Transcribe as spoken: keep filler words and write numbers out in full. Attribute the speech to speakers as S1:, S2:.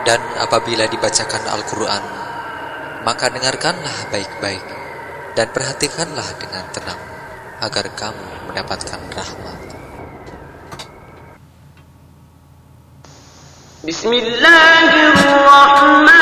S1: Dan apabila dibacakan Al-Quran, maka dengarkanlah baik-baik dan perhatikanlah dengan tenang, agar kamu mendapatkan rahmat.
S2: Bismillahirrahmanirrahim.